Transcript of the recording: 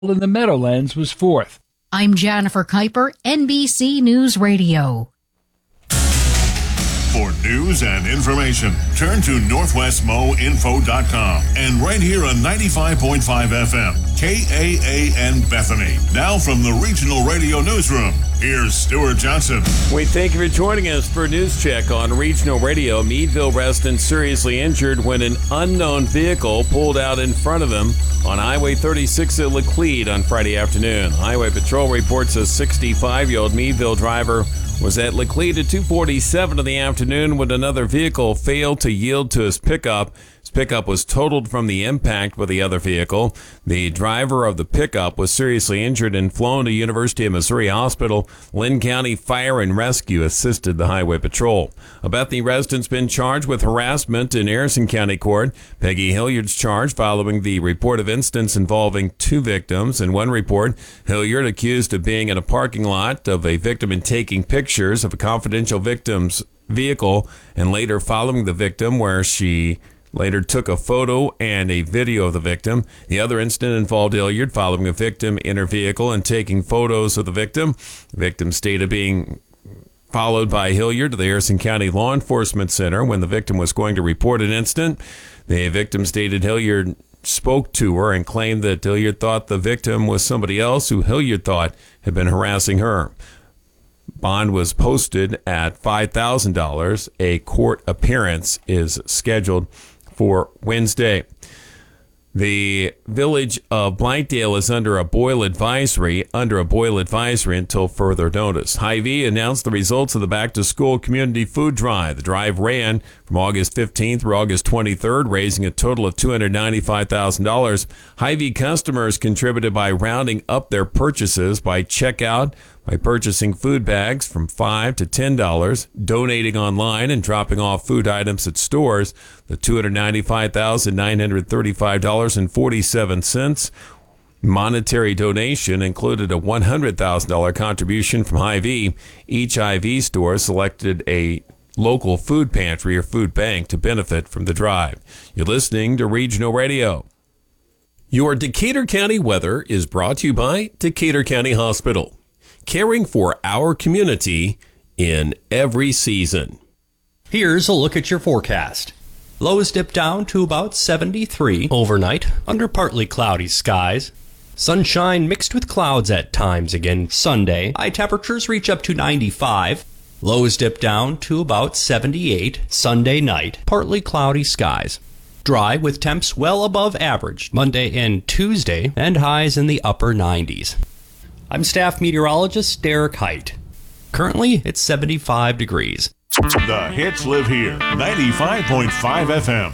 in the Meadowlands was fourth. I'm Jennifer Kuiper, NBC News Radio. For news and information, turn to NorthwestMoInfo.com and right here on 95.5 FM, KAAN Bethany. Now from the Regional Radio Newsroom, here's Stuart Johnson. We thank you for joining us for News Check on Regional Radio. Meadville resident seriously injured when an unknown vehicle pulled out in front of him on Highway 36 at Laclede on Friday afternoon. Highway Patrol reports a 65-year-old Meadville driver was at Laclede at 2:47 in the afternoon when another vehicle failed to yield to his pickup. His pickup was totaled from the impact with the other vehicle. The driver of the pickup was seriously injured and flown to University of Missouri Hospital. Lynn County Fire and Rescue assisted the Highway Patrol. A Bethany resident's been charged with harassment in Harrison County Court. Peggy Hilliard's charged following the report of incidents involving two victims. In one report, Hilliard accused of being in a parking lot of a victim and taking pictures of a confidential victim's vehicle and later following the victim, where she later took a photo and a video of the victim. The other incident involved Hilliard following a victim in her vehicle and taking photos of the victim. The victim stated being followed by Hilliard to the Harrison County Law Enforcement Center when the victim was going to report an incident. The victim stated Hilliard spoke to her and claimed that Hilliard thought the victim was somebody else who Hilliard thought had been harassing her. Bond was posted at $5,000. A court appearance is scheduled for Wednesday. The village of Blythedale is under a boil advisory until further notice. Hy-Vee announced the results of the back-to-school community food drive. The drive ran from August 15th through August 23rd, raising a total of $295,000. Hy-Vee customers contributed by rounding up their purchases by checkout, by purchasing food bags from $5 to $10, donating online and dropping off food items at stores. The $295,935.47 monetary donation included a $100,000 contribution from Hy-Vee. Each Hy-Vee store selected a local food pantry or food bank to benefit from the drive. You're listening to Regional Radio. Your Decatur County weather is brought to you by Decatur County Hospital, caring for our community in every season. Here's a look at your forecast. Lows dip down to about 73 overnight under partly cloudy skies. Sunshine mixed with clouds at times again Sunday. High temperatures reach up to 95. Lows dip down to about 78 Sunday night. Partly cloudy skies. Dry with temps well above average Monday and Tuesday, and highs in the upper 90s. I'm staff meteorologist Derek Height. Currently, it's 75 degrees. The hits live here. 95.5 FM.